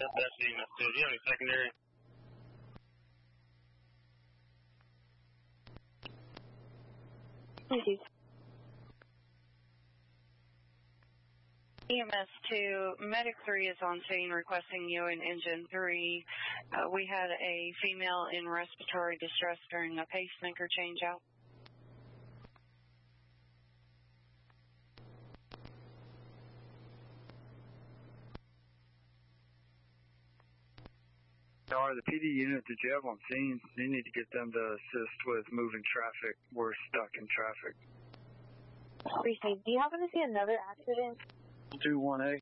That's EMS 2. Do you have any secondary? Received. EMS 2, Medic 3 is on scene requesting you in Engine 3. We had a female in respiratory distress during a pacemaker changeout. Sorry, the PD unit that you have on scene, you need to get them to assist with moving traffic. We're stuck in traffic. Received. Do you happen to see another accident? 21A.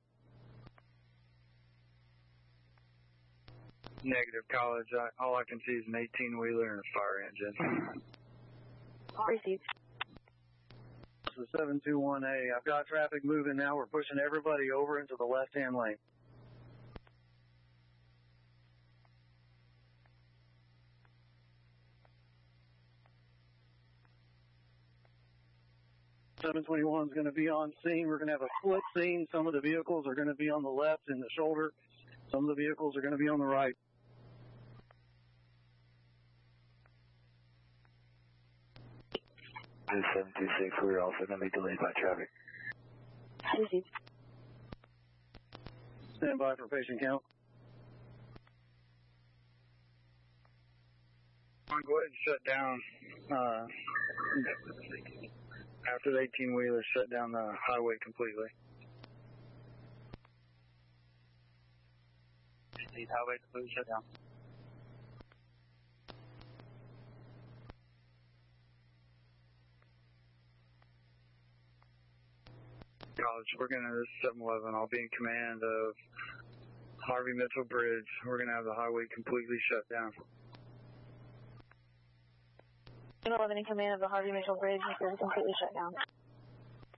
Negative, College. All I can see is an 18-wheeler and a fire engine. Received. This is 721A. I've got traffic moving now. We're pushing everybody over into the left-hand lane. .721 is going to be on scene. We're going to have a split scene. Some of the vehicles are going to be on the left in the shoulder. Some of the vehicles are going to be on the right. This is 726. We're also going to be delayed by traffic. Received. Stand by for patient count. Go ahead and shut down. After the 18-wheeler, shut down the highway completely. Highway completely shut down. College, we're going to, this is 711, I'll be in command of Harvey Mitchell Bridge. We're going to have the highway completely shut down. 711 in command of the Harvey Mitchell Bridge is completely shut down.